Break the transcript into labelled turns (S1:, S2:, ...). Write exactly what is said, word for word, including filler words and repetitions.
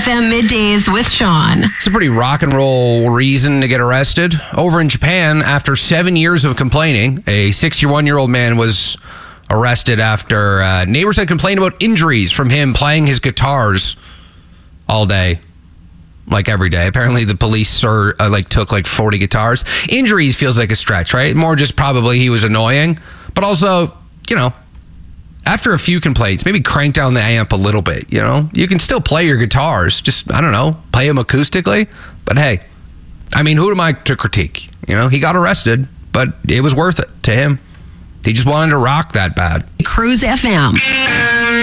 S1: F M Middays with Sean.
S2: It's a pretty rock and roll reason to get arrested. Over in Japan, after seven years of complaining, a sixty-one-year-old man was arrested after uh, neighbors had complained about injuries from him playing his guitars all day, like every day. Apparently, the police sir, uh, like took like forty guitars. Injuries feels like a stretch, right? More just probably he was annoying, but also, you know, after a few complaints, maybe crank down the amp a little bit, you know? You can still play your guitars, just, I don't know, play them acoustically. But hey, I mean, who am I to critique? You know, he got arrested, but it was worth it to him. He just wanted to rock that bad.
S1: Cruise F M.